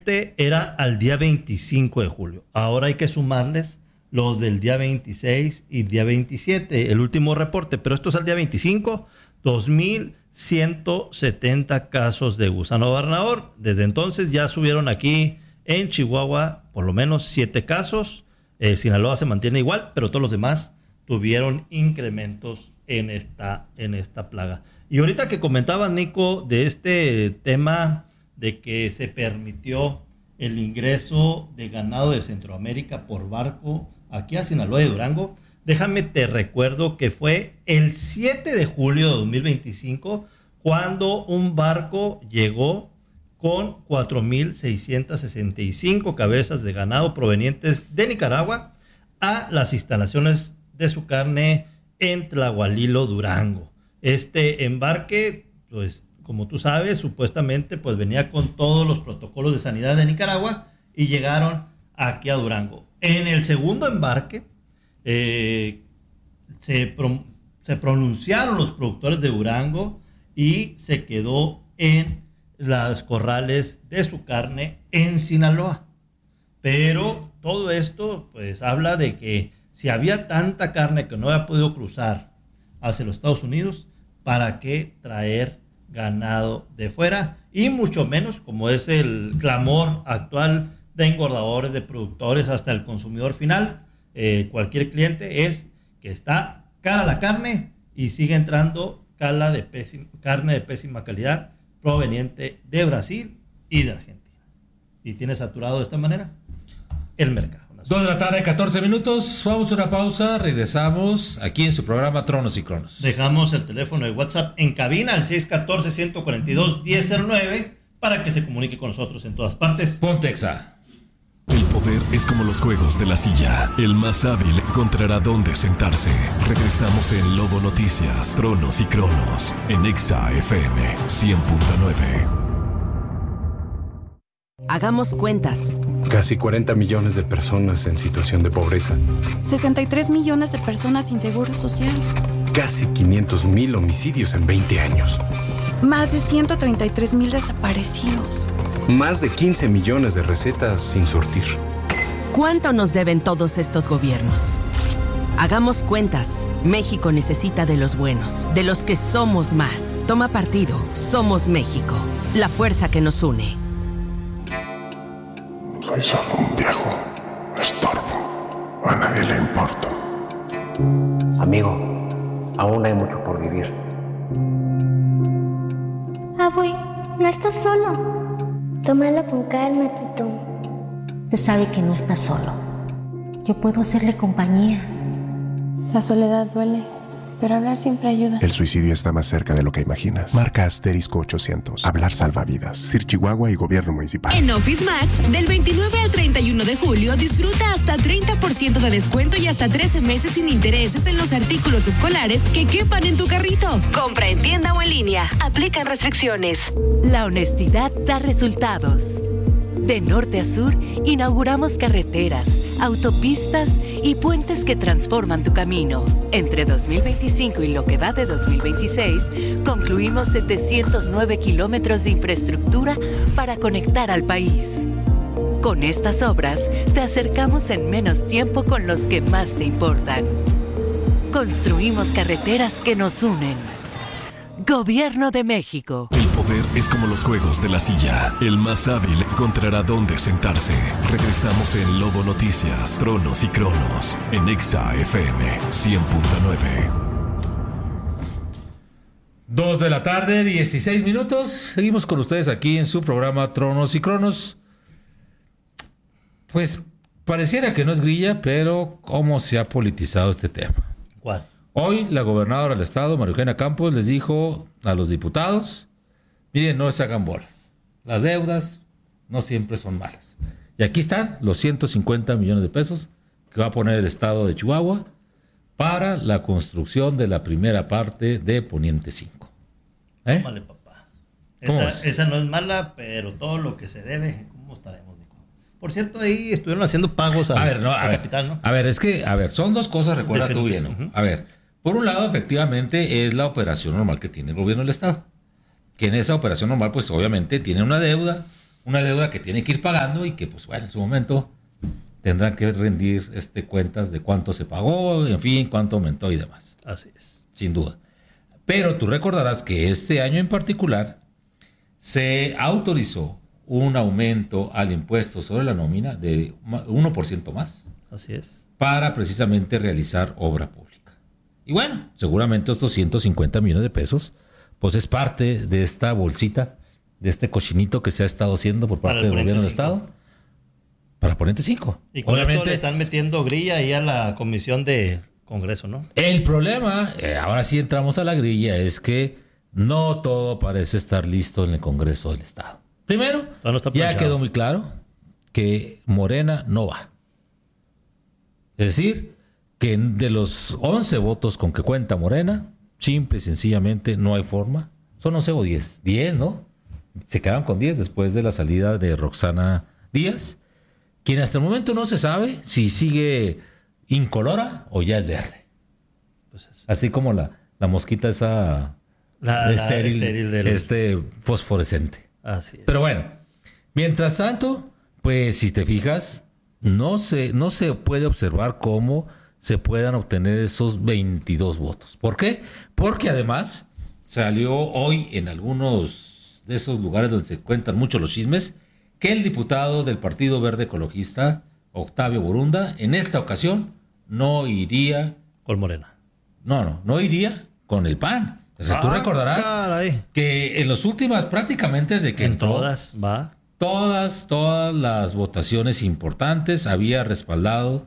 era al día 25 de julio. Ahora hay que sumarles los del día 26 y día 27, el último reporte, pero esto es al día 25, 2,170 casos de gusano gobernador. Desde entonces ya subieron aquí en Chihuahua por lo menos 7 casos. Sinaloa se mantiene igual, pero todos los demás tuvieron incrementos en esta plaga. Y ahorita que comentaba Nico de este tema de que se permitió el ingreso de ganado de Centroamérica por barco aquí a Sinaloa y Durango, déjame te recuerdo que fue el 7 de julio de 2025 cuando un barco llegó con 4,665 cabezas de ganado provenientes de Nicaragua a las instalaciones de su carne en Tlahualilo, Durango. Este embarque, pues como tú sabes, supuestamente pues venía con todos los protocolos de sanidad de Nicaragua y llegaron aquí a Durango. En el segundo embarque se pronunciaron los productores de Durango y se quedó en las corrales de su carne en Sinaloa. Pero todo esto pues habla de que si había tanta carne que no había podido cruzar hacia los Estados Unidos, ¿para qué traer ganado de fuera? Y mucho menos, como es el clamor actual de engordadores, de productores, hasta el consumidor final, cualquier cliente, es que está cara la carne y sigue entrando carne de pésima calidad proveniente de Brasil y de Argentina. Y tiene saturado de esta manera el mercado. 2 de la tarde, 14 minutos. Vamos a una pausa, regresamos aquí en su programa Tronos y Cronos. Dejamos el teléfono de WhatsApp en cabina al 614-142-1009 para que se comunique con nosotros en todas partes. Pontexa. El poder es como los juegos de la silla. El más hábil encontrará dónde sentarse. Regresamos en Lobo Noticias, Tronos y Cronos, en Exa FM 100.9. Hagamos cuentas. Casi 40 millones de personas en situación de pobreza. 63 millones de personas sin seguro social. Casi 500,000 homicidios en 20 años. Más de 133,000 desaparecidos. Más de 15 millones de recetas sin surtir. ¿Cuánto nos deben todos estos gobiernos? Hagamos cuentas. México necesita de los buenos, de los que somos más. Toma partido. Somos México. La fuerza que nos une. Soy solo un viejo estorbo. A nadie le importo. Amigo, aún hay mucho por vivir. Abue, no estás solo. Tómalo con calma, Tito. Usted sabe que no está solo. Yo puedo hacerle compañía. La soledad duele, pero hablar siempre ayuda. El suicidio está más cerca de lo que imaginas. Marca asterisco 800. Hablar salva vidas. Sir Chihuahua y Gobierno Municipal. En Office Max, del 29 al 31 de julio, disfruta hasta 30% de descuento y hasta 13 meses sin intereses en los artículos escolares que quepan en tu carrito. Compra en tienda o en línea. Aplican restricciones. La honestidad da resultados. De norte a sur, inauguramos carreteras, autopistas y puentes que transforman tu camino. Entre 2025 y lo que va de 2026, concluimos 709 kilómetros de infraestructura para conectar al país. Con estas obras, te acercamos en menos tiempo con los que más te importan. Construimos carreteras que nos unen. Gobierno de México. El poder es como los juegos de la silla. El más hábil encontrará dónde sentarse. Regresamos en Lobo Noticias, Tronos y Cronos, en Exa FM 100.9. 2 de la tarde, 16 minutos. Seguimos con ustedes aquí en su programa Tronos y Cronos. Pues pareciera que no es grilla, pero ¿cómo se ha politizado este tema? ¿Cuál? Hoy la gobernadora del estado, María Eugenia Campos, les dijo a los diputados, miren, no se hagan bolas. Las deudas no siempre son malas. Y aquí están los 150 millones de pesos que va a poner el estado de Chihuahua para la construcción de la primera parte de Poniente 5. Tómale, papá. Esa no es mala, pero todo lo que se debe, ¿cómo estaremos, Nico? Por cierto, ahí estuvieron haciendo pagos a capital, ¿no? A ver, son dos cosas, recuerda tú bien, ¿no? Uh-huh. A ver, por un lado, efectivamente, es la operación normal que tiene el gobierno del estado. Que en esa operación normal, pues obviamente tiene una deuda una deuda que tiene que ir pagando y que, pues bueno, en su momento tendrán que rendir cuentas de cuánto se pagó, en fin, cuánto aumentó y demás. Así es. Sin duda. Pero tú recordarás que este año en particular se autorizó un aumento al impuesto sobre la nómina de 1% más. Así es. Para precisamente realizar obra pública. Y bueno, seguramente estos 150 millones de pesos, pues es parte de esta bolsita, de este cochinito que se ha estado haciendo por parte del gobierno del Estado. Para Poniente 5. Y con esto le están metiendo grilla ahí a la comisión de Congreso, ¿no? El problema, ahora sí entramos a la grilla, es que no todo parece estar listo en el Congreso del Estado. Primero, ya quedó muy claro que Morena no va. Es decir, que de los 11 votos con que cuenta Morena, simple y sencillamente no hay forma. Son 11 o 10. 10, ¿no? Se quedaron con 10 después de la salida de Roxana Díaz, quien hasta el momento no se sabe si sigue incolora o ya es verde. Pues así como la mosquita esa estéril fosforescente. Así es. Pero bueno, mientras tanto, pues si te fijas, no se puede observar cómo se puedan obtener esos 22 votos. ¿Por qué? Porque además salió hoy en algunos de esos lugares donde se cuentan mucho los chismes que el diputado del Partido Verde Ecologista, Octavio Borunda, en esta ocasión no iría con Morena. No iría con el PAN. Tú recordarás que en las últimas prácticamente desde que entró, todas las votaciones importantes había respaldado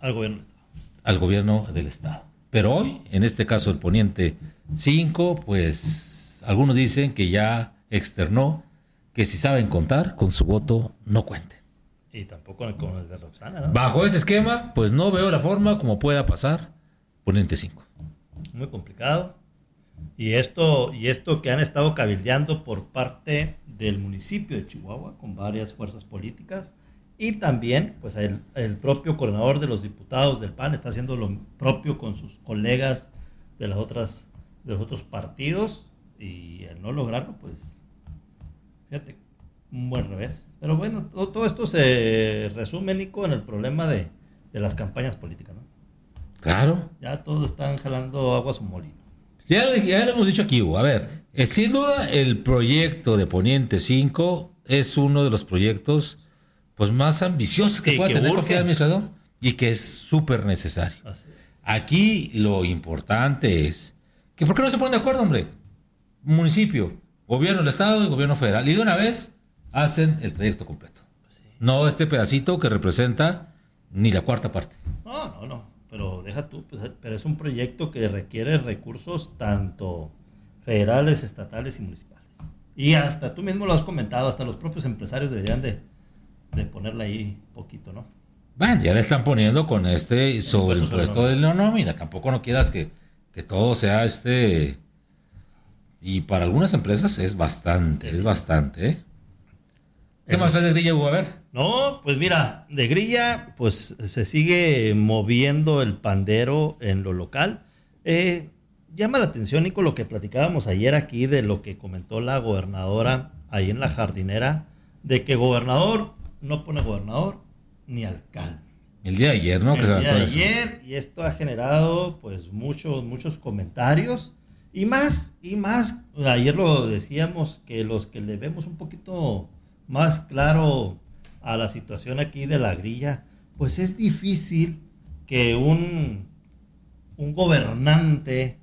al gobierno del Estado. Pero hoy, en este caso el Poniente 5, pues algunos dicen que ya externó que si saben contar, con su voto no cuenten. Y tampoco con el de Roxana, ¿no? Bajo ese esquema, pues no veo la forma como pueda pasar Poniente 5. Muy complicado. Y esto que han estado cabildeando por parte del municipio de Chihuahua con varias fuerzas políticas y también pues el propio coordinador de los diputados del PAN está haciendo lo propio con sus colegas de los otros partidos y el no lograrlo pues fíjate, un buen revés. Pero bueno, todo esto se resume, Nico, en el problema de las campañas políticas, ¿no? Claro. Ya todos están jalando agua a su molino. Ya lo hemos dicho aquí, Hugo. A ver, sin duda el proyecto de Poniente 5 es uno de los proyectos pues más ambiciosos que pueda tener cualquier administrador y que es súper necesario. Aquí lo importante es que ¿por qué no se ponen de acuerdo, hombre? Municipio, gobierno del Estado y gobierno federal. Y de una vez hacen el trayecto completo. No este pedacito que representa ni la cuarta parte. No. Pero deja tú, pues, pero es un proyecto que requiere recursos tanto federales, estatales y municipales. Y hasta tú mismo lo has comentado, hasta los propios empresarios deberían de ponerle ahí poquito, ¿no? Bueno, ya le están poniendo con sobre el impuesto de la nómina. Tampoco no quieras que todo sea y para algunas empresas es bastante, ¿eh? ¿Qué más traes de grilla, Hugo? A ver. No, pues mira, de grilla, pues se sigue moviendo el pandero en lo local. Llama la atención, Nico, lo que platicábamos ayer aquí de lo que comentó la gobernadora ahí en La Jardinera, de que gobernador no pone gobernador ni alcalde. El día de ayer, ¿no? El día de ayer, y esto ha generado pues muchos comentarios. Y más, ayer lo decíamos, que los que le vemos un poquito más claro a la situación aquí de la grilla, pues es difícil que un gobernante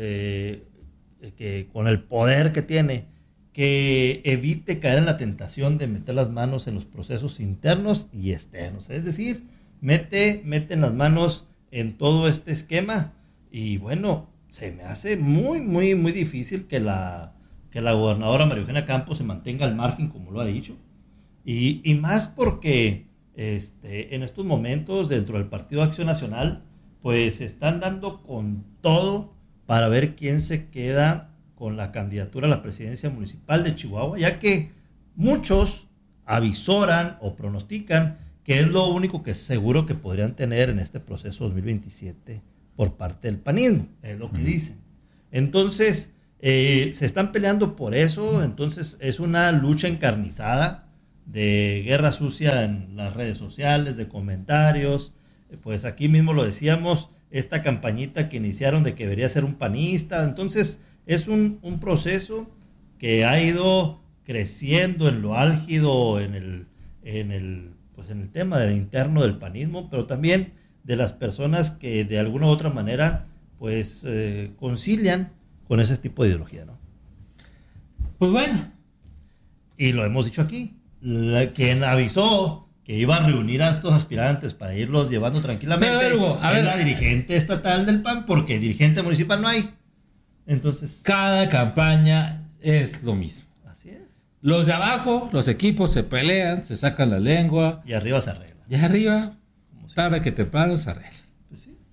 que con el poder que tiene, que evite caer en la tentación de meter las manos en los procesos internos y externos. Es decir, meten las manos en todo este esquema y bueno, se me hace muy, muy, muy difícil que la gobernadora María Eugenia Campos se mantenga al margen, como lo ha dicho. Y más porque en estos momentos, dentro del Partido Acción Nacional, pues se están dando con todo para ver quién se queda con la candidatura a la presidencia municipal de Chihuahua, ya que muchos avisoran o pronostican que es lo único que seguro que podrían tener en este proceso 2027 por parte del panismo, es lo que dicen. Entonces, se están peleando por eso, entonces es una lucha encarnizada de guerra sucia en las redes sociales, de comentarios. Pues aquí mismo lo decíamos, esta campañita que iniciaron de que debería ser un panista. Entonces es un proceso que ha ido creciendo en lo álgido, en el tema interno del panismo, pero también de las personas que de alguna u otra manera pues concilian con ese tipo de ideología, ¿no? Pues bueno, y lo hemos dicho aquí, quien avisó que iba a reunir a estos aspirantes para irlos llevando tranquilamente, pero, Hugo, es la dirigente estatal del PAN, porque dirigente municipal no hay. Entonces, cada campaña es lo mismo. Así es. Los de abajo, los equipos se pelean, se sacan la lengua. Y arriba se arregla. Y arriba, tarde que temprano se arregla. Pues sí.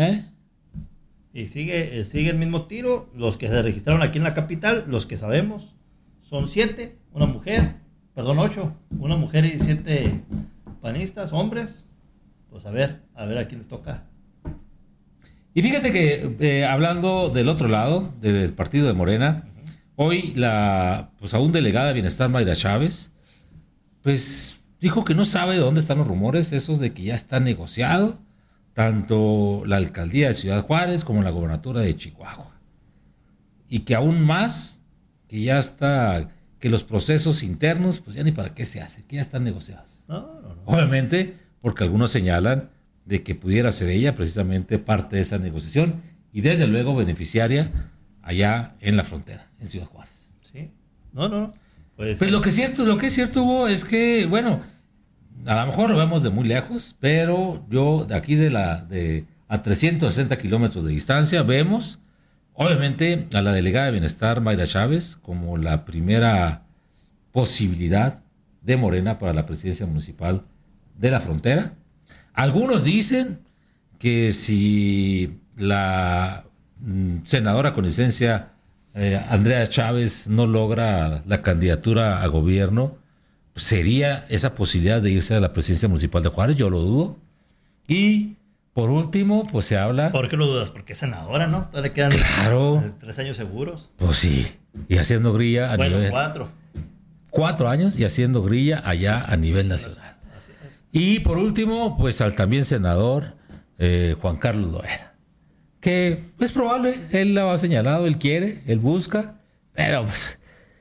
Y sigue el mismo tiro. Los que se registraron aquí en la capital, los que sabemos, son 7, 8, una mujer y 7 panistas, hombres. Pues a ver a quién le toca. Y fíjate que hablando del otro lado, del partido de Morena, hoy pues aún delegada de Bienestar, Mayra Chávez, pues dijo que no sabe de dónde están los rumores esos de que ya está negociado tanto la alcaldía de Ciudad Juárez como la gobernatura de Chihuahua. Y que aún más, que ya está, que los procesos internos, pues ya ni para qué se hace, que ya están negociados. No. Obviamente, porque algunos señalan de que pudiera ser ella precisamente parte de esa negociación y desde luego beneficiaria allá en la frontera, en Ciudad Juárez. Sí. No. Pues lo que es cierto, Hugo, es que, bueno, a lo mejor lo vemos de muy lejos, pero yo de aquí a 360 kilómetros de distancia vemos, obviamente, a la delegada de Bienestar, Mayra Chávez, como la primera posibilidad de Morena para la presidencia municipal de la frontera. Algunos dicen que si la senadora con licencia Andrea Chávez no logra la candidatura a gobierno, sería esa posibilidad de irse a la presidencia municipal de Juárez. Yo lo dudo. Y por último, pues se habla... ¿Por qué lo dudas? Porque es senadora, ¿no? Todavía le quedan 3 años seguros. Pues sí. Y haciendo grilla a nivel... 4. 4 años y haciendo grilla allá a nivel nacional. Así es. Y por último, pues al también senador Juan Carlos Loera. Que es probable, él lo ha señalado, él quiere, él busca, pero pues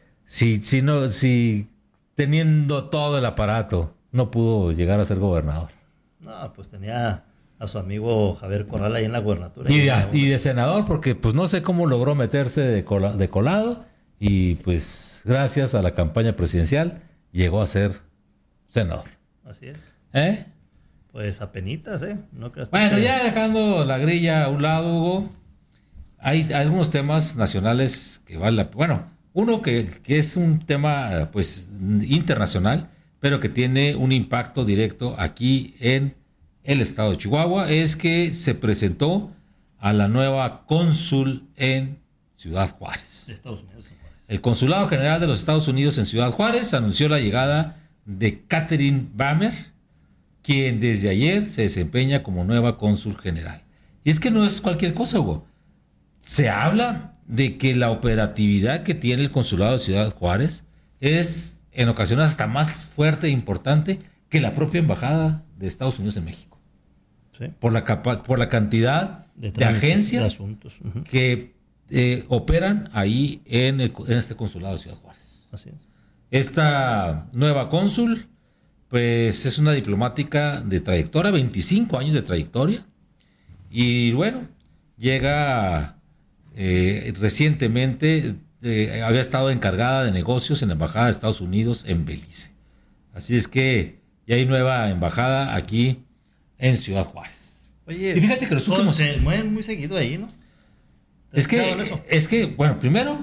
si teniendo todo el aparato no pudo llegar a ser gobernador. No, pues tenía a su amigo Javier Corral ahí en la gobernatura. Y de senador, porque pues no sé cómo logró meterse de colado y pues gracias a la campaña presidencial llegó a ser senador. Así es. Pues apenitas, No bueno, ya dejando la grilla a un lado, Hugo, hay algunos temas nacionales que vale la pena. Bueno, uno que es un tema pues internacional, pero que tiene un impacto directo aquí en el estado de Chihuahua, es que se presentó a la nueva cónsul en Ciudad Juárez. De Estados Unidos en Juárez. El Consulado General de los Estados Unidos en Ciudad Juárez anunció la llegada de Catherine Bammer, quien desde ayer se desempeña como nueva cónsul general. Y es que no es cualquier cosa, Hugo. Se habla de que la operatividad que tiene el Consulado de Ciudad Juárez es en ocasiones hasta más fuerte e importante que la propia Embajada de Estados Unidos en México. Sí. Por la cantidad de agencias que operan ahí en este Consulado de Ciudad Juárez. Así es. Esta nueva cónsul pues es una diplomática de trayectoria, 25 años de trayectoria. Y bueno, llega recientemente, había estado encargada de negocios en la Embajada de Estados Unidos en Belice. Así es que ya hay nueva embajada aquí en Ciudad Juárez. Oye, y fíjate que los últimos... se mueven muy seguido ahí, ¿no? Es que, bueno, primero,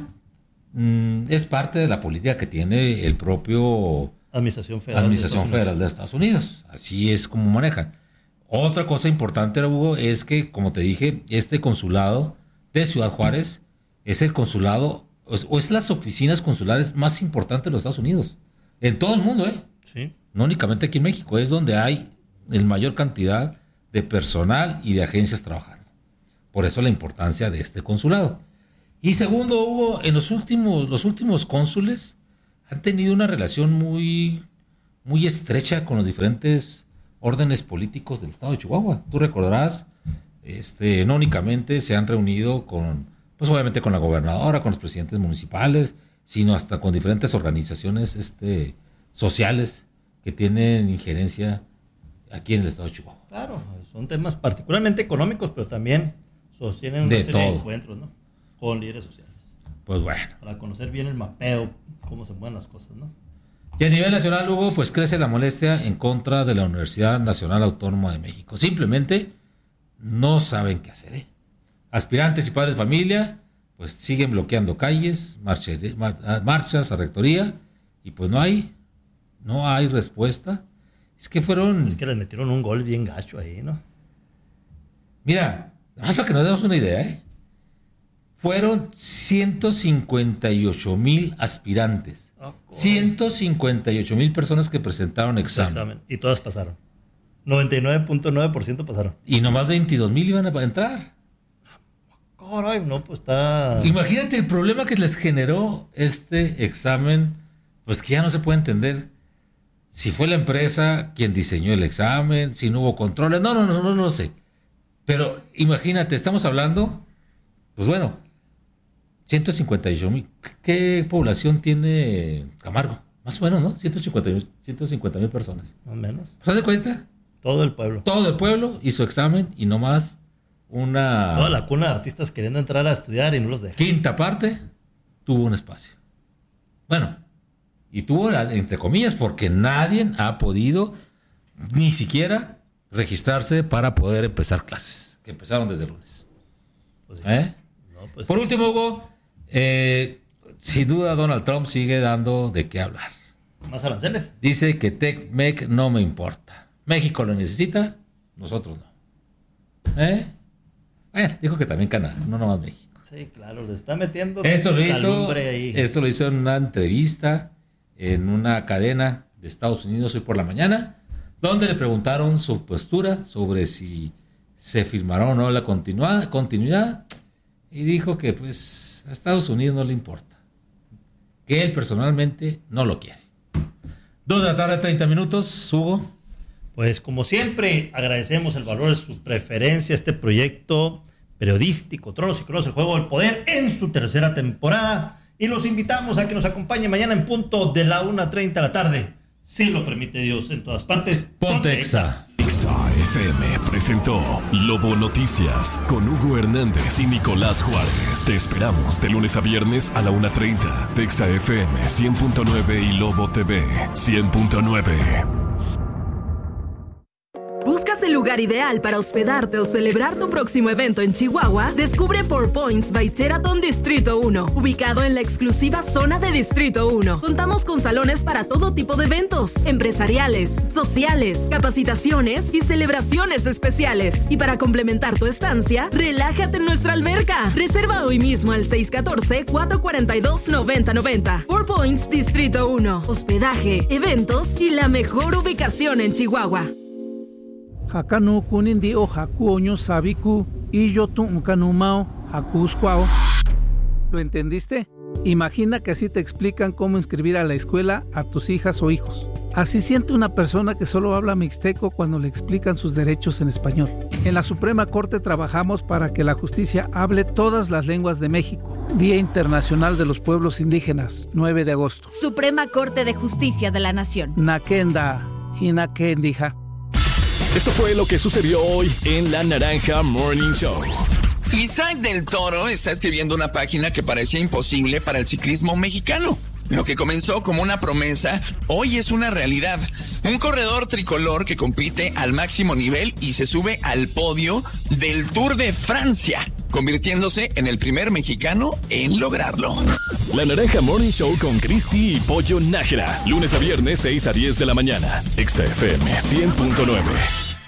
es parte de la política que tiene el propio... Administración Federal de Estados Unidos. Así es como manejan. Otra cosa importante, Hugo, es que, como te dije, este consulado de Ciudad Juárez es el consulado, o es las oficinas consulares más importantes de los Estados Unidos. En todo el mundo, Sí. No únicamente aquí en México. Es donde hay la mayor cantidad de personal y de agencias trabajando. Por eso la importancia de este consulado. Y segundo, Hugo, en los últimos cónsules han tenido una relación muy, muy estrecha con los diferentes órdenes políticos del estado de Chihuahua. Tú recordarás, no únicamente se han reunido con, pues obviamente con la gobernadora, con los presidentes municipales, sino hasta con diferentes organizaciones sociales que tienen injerencia aquí en el estado de Chihuahua. Claro, son temas particularmente económicos, pero también sostienen una serie de encuentros, ¿no? Con líderes sociales. Pues bueno. Para conocer bien el mapeo, cómo se mueven las cosas, ¿no? Y a nivel nacional, Hugo, pues crece la molestia en contra de la Universidad Nacional Autónoma de México. Simplemente no saben qué hacer, Aspirantes y padres de familia, pues siguen bloqueando calles, marchas a rectoría, y pues no hay respuesta. Es que les metieron un gol bien gacho ahí, ¿no? Mira, más para que nos demos una idea, fueron 158,000 aspirantes. 158,000 personas que presentaron examen. Y todas pasaron. 99.9% pasaron. Y nomás 22,000 iban a entrar. Caray, no, pues está... Imagínate el problema que les generó este examen, pues que ya no se puede entender si fue la empresa quien diseñó el examen, si no hubo controles, no lo sé. Pero imagínate, estamos hablando, pues bueno, 158,000. ¿Qué población tiene Camargo? Más o menos, ¿no? 150,000 personas. Más o menos. ¿Se das cuenta? Todo el pueblo. Todo el pueblo hizo examen y nomás toda la cuna de artistas queriendo entrar a estudiar y no los dejan. Quinta parte tuvo un espacio. Bueno, y tuvo entre comillas porque nadie ha podido ni siquiera registrarse para poder empezar clases, que empezaron desde el lunes. Pues sí. Por último, Hugo, sin duda Donald Trump sigue dando de qué hablar. Más aranceles. Dice que TEC-MEC no me importa. México lo necesita, nosotros no. Bueno, dijo que también Canadá, no nomás México. Sí, claro, le está metiendo esto lo ahí. Esto lo hizo en una entrevista en una cadena de Estados Unidos hoy por la mañana, donde le preguntaron su postura sobre si se firmará o no la continuidad, y dijo que pues a Estados Unidos no le importa, que él personalmente no lo quiere. 2:30 p.m, Hugo. Pues como siempre, agradecemos el valor de su preferencia a este proyecto periodístico, Tronos y Cronos, el juego del poder, en su tercera temporada. Y los invitamos a que nos acompañen mañana en punto de la 1:30 de la tarde. Si lo permite Dios, en todas partes. Ponte Exa. Exa FM presentó Lobo Noticias con Hugo Hernández y Nicolás Juárez. Te esperamos de lunes a viernes a la 1:30. Exa FM 100.9 y Lobo TV 100.9. ¿Buscas el lugar ideal para hospedarte o celebrar tu próximo evento en Chihuahua? Descubre 4 Points by Sheraton Distrito 1, ubicado en la exclusiva zona de Distrito 1. Contamos con salones para todo tipo de eventos, empresariales, sociales, capacitaciones y celebraciones especiales. Y para complementar tu estancia, relájate en nuestra alberca. Reserva hoy mismo al 614-442-9090. 4 Points Distrito 1. Hospedaje, eventos y la mejor ubicación en Chihuahua. Hakanu kunindi o hakuoño sabiku y yo tu unkanumao hakuskwao. ¿Lo entendiste? Imagina que así te explican cómo inscribir a la escuela a tus hijas o hijos. Así siente una persona que solo habla mixteco cuando le explican sus derechos en español. En la Suprema Corte trabajamos para que la justicia hable todas las lenguas de México. Día Internacional de los Pueblos Indígenas, 9 de agosto. Suprema Corte de Justicia de la Nación. Nakenda, hinakendija. Esto fue lo que sucedió hoy en La Naranja Morning Show. Isaac del Toro está escribiendo una página que parecía imposible para el ciclismo mexicano. Lo que comenzó como una promesa, hoy es una realidad. Un corredor tricolor que compite al máximo nivel y se sube al podio del Tour de Francia, convirtiéndose en el primer mexicano en lograrlo. La Naranja Morning Show con Cristi y Pollo Nájera. Lunes a viernes, 6 a 10 de la mañana. Exa FM 100.9.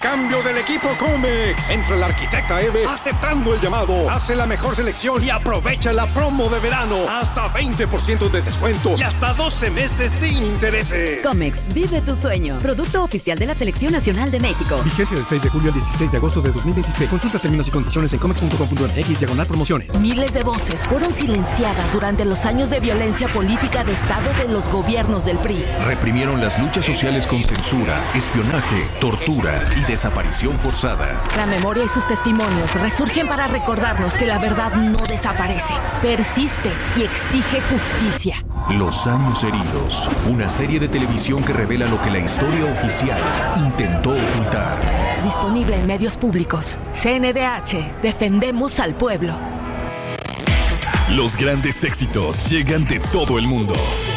Cambio del equipo Comex. Entra la arquitecta Eve aceptando el llamado. Hace la mejor selección y aprovecha la promo de verano. Hasta 20% de descuento y hasta 12 meses sin intereses. Comex, vive tu sueño. Producto oficial de la Selección Nacional de México. Vigencia del 6 de julio al 16 de agosto de 2026. Consulta términos y condiciones en comex.com.mx/promociones. Miles de voces fueron silenciadas durante los años de violencia política de Estado de los gobiernos del PRI. Reprimieron las luchas sociales con censura, espionaje, tortura y desaparición forzada. La memoria y sus testimonios resurgen para recordarnos que la verdad no desaparece, persiste y exige justicia. Los años heridos, una serie de televisión que revela lo que la historia oficial intentó ocultar. Disponible en medios públicos. CNDH, defendemos al pueblo. Los grandes éxitos llegan de todo el mundo.